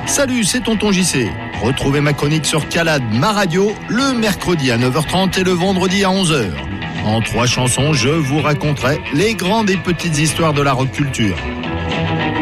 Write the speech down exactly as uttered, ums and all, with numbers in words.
Salut, c'est Tonton J C. Retrouvez ma chronique sur Calade, ma radio, le mercredi à neuf heures trente et le vendredi à onze heures. En trois chansons, je vous raconterai les grandes et petites histoires de la rock culture.